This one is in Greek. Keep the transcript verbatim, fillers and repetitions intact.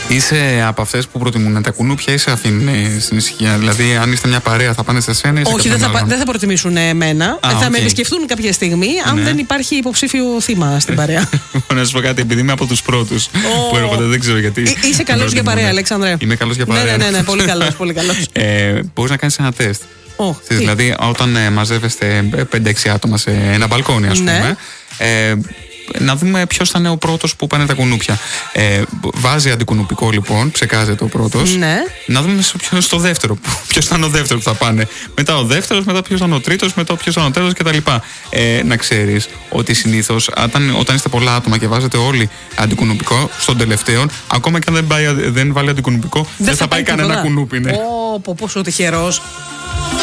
Είσαι από αυτές που προτιμούν τα κουνούπια ή σε αφήνουν στην ησυχία? Δηλαδή, αν είστε μια παρέα, θα πάνε σε σένα ή σε? Όχι, δεν θα, δεν θα προτιμήσουν εμένα. Α, θα okay. με επισκεφτούν κάποια στιγμή, αν ναι. δεν υπάρχει υποψήφιο θύμα στην παρέα. Να σου πω κάτι, επειδή είμαι από τους πρώτους oh. που έρχονται, δεν ξέρω γιατί. Εί, είσαι καλός για παρέα, Αλέξανδρε. Είμαι καλός για παρέα. Ναι, ναι, ναι, ναι, πολύ καλός. Πολύ καλός. ε, μπορείς να κάνεις ένα τεστ. Oh, δηλαδή, όταν ε, μαζεύεστε πέντε έξι άτομα σε ένα μπαλκόνι, ας πούμε. Ναι. Ε, να δούμε ποιος θα είναι ο πρώτος που πάνε τα κουνούπια. Ε, βάζει αντικουνουπικό λοιπόν, ψεκάζεται ο πρώτος. Ναι. Να δούμε ποιος στο δεύτερο. Ποιος θα είναι ο δεύτερος που θα πάνε. Μετά ο δεύτερος, μετά ποιος θα είναι ο τρίτος, μετά ποιος θα είναι ο τέταρτος κτλ. Ε, να ξέρεις ότι συνήθως όταν, όταν είστε πολλά άτομα και βάζετε όλοι αντικουνουπικό, στον τελευταίο, ακόμα και αν δεν, πάει, δεν βάλει αντικουνουπικό, δεν, δεν θα, θα πάει κανένα κουνούπι. Ναι. Oh, πόσο τυχερός.